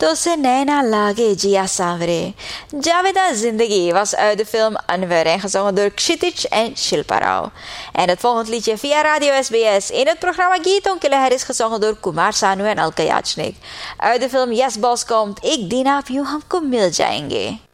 तो से nijna lage Gia Savre. Javeda Zindagi was uit de film Anwar en gezongen door Kshitij en Shilpa Rao. En het volgende liedje via Radio SBS in het programma Geeton Killer is gezongen door Kumar Sanu en Alka Yachnik. Uit de film Yes Boss komt Ik Dina Aap You Humko Mil Jayenge.